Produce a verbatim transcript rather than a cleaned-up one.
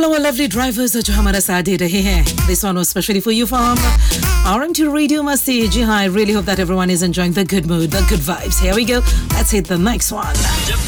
all our lovely drivers जो हमारा साथ दे रहे हैं. This one was specially for you from R M T Radio Masti. जी हाँ, I really hope that everyone is enjoying the good mood, the good vibes. Here we go. Let's hit the next one.